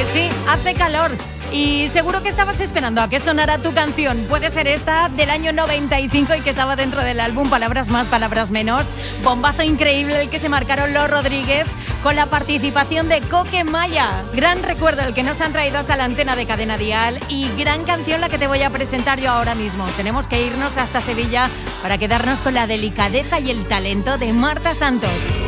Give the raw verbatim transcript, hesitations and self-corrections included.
sí, hace calor. Y seguro que estabas esperando a que sonara tu canción. Puede ser esta del año noventa y cinco y que estaba dentro del álbum Palabras Más, Palabras Menos. Bombazo increíble el que se marcaron los Rodríguez con la participación de Coque Maya. Gran recuerdo el que nos han traído hasta la antena de Cadena Dial y gran canción la que te voy a presentar yo ahora mismo. Tenemos que irnos hasta Sevilla para quedarnos con la delicadeza y el talento de Marta Santos.